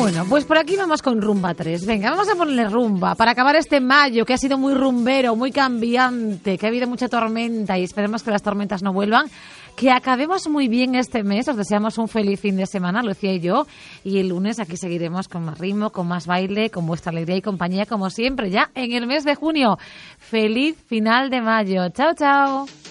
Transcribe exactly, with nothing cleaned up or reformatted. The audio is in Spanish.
Bueno, pues por aquí vamos con Rumba tres. Venga, vamos a ponerle rumba para acabar este mayo que ha sido muy rumbero, muy cambiante, que ha habido mucha tormenta y esperemos que las tormentas no vuelvan. Que acabemos muy bien este mes, os deseamos un feliz fin de semana, Lucía y yo, y el lunes aquí seguiremos con más ritmo, con más baile, con vuestra alegría y compañía como siempre, ya en el mes de junio. Feliz final de mayo. Chao, chao.